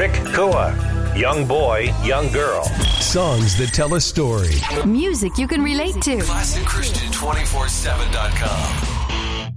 Rick Kua. Young boy, young girl. Songs that tell a story. Music you can relate to. ClassicChristian247.com.